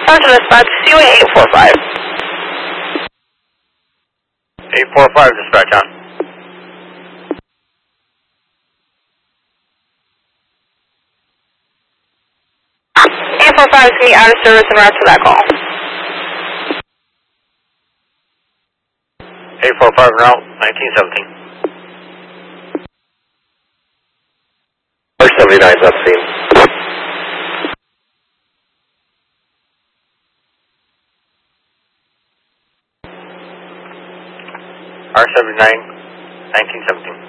Roger, dispatch, CUA 845. 845, dispatch on. Is going to be out of service and route to that call. 845 route, 1917. R79 is up scene. R79, 1917.